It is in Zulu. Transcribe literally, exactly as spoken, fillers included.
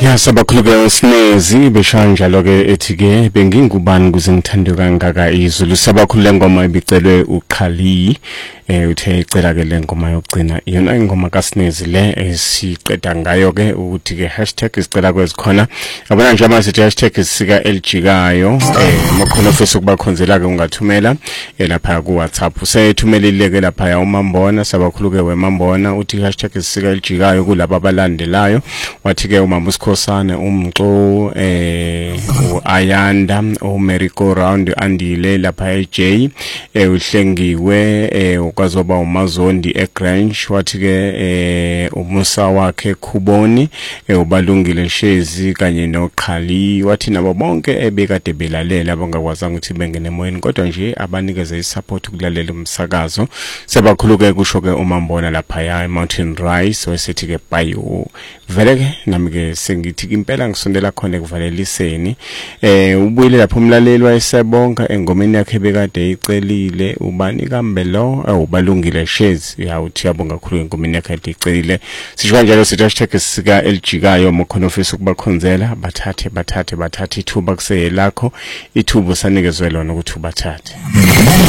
Yasabakhulukazi Sinezi beshanjalo ke ethi ke bengingubani kuze ngithande kangaka izulu sabakhulule ngoma ibicelwe uQhali eh uthe icela ke le ngoma yokugcina yona ingoma kaSinezi le esiqeda ngayo ke ukuthi ke hashtag isicela kwezikhona yabona nje ama sithi hashtag isika elijikayo eh makhona ofisa ukubakhonzela ke ungathumela lapha ku WhatsApp usayethumelile ke lapha ya uMambona sabakhuluke weMambona uthi hashtag isika elijikayo kulabo abalandelayo wathi ke umama uSikhosana umxo eh uAyanda uMerico Round andile lapha eJ eh uhlengiwe eh ukazoba uMazondi eGrange wathi ke eh umusa wakhe Khuboni eh ubalungile Shezi kanye noQhali wathi nabo bonke ebekade belalela abangakwazanga ukuthi bengene emoyeni kodwa nje abanikeze isupport ukulalela umsakazo sebakhuluke kusho ke uMambona lapha ya Mountain Rise wesithi ke bayo vele ke nami ke sengithi impela ngisondela khona ekuvaleliseni eh ubuyile lapha umlaleli wayesebonga engomeni yakhe bekade icelile ubani kambelo ubalungile Shezi ya uthi yabonga kakhulu engomeni yakhe icelile sisho kanjalo sithi hashtag sika elijikayo mokhona ofisa ukubakhonzela bathathe bathathe bathathe ithuba kuseyelakho ithuba sanikezwe lona ukuthi ubathathe